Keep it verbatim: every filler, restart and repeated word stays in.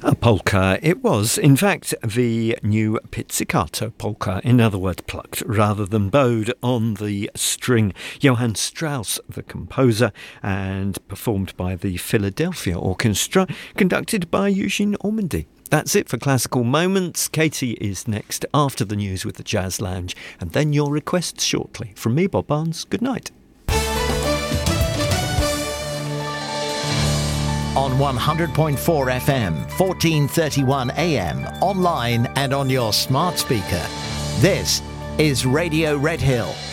A polka it was. In fact, the new pizzicato polka, in other words, plucked rather than bowed on the string. Johann Strauss, the composer, and performed by the Philadelphia Orchestra, conducted by Eugene Ormandy. That's it for Classical Moments. Katie is next after the news with the Jazz Lounge, and then your requests shortly. From me, Bob Barnes, good night. On one hundred point four F M, fourteen thirty-one A M, online and on your smart speaker. This is Radio Red Hill.